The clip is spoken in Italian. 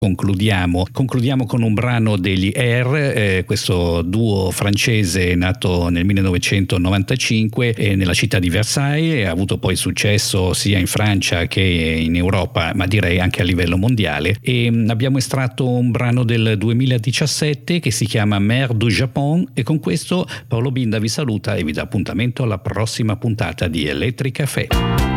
Concludiamo con un brano degli Air, questo duo francese nato nel 1995 nella città di Versailles, ha avuto poi successo sia in Francia che in Europa, ma direi anche a livello mondiale, e abbiamo estratto un brano del 2017 che si chiama Mer du Japon, e con questo Paolo Binda vi saluta e vi dà appuntamento alla prossima puntata di Electric Café.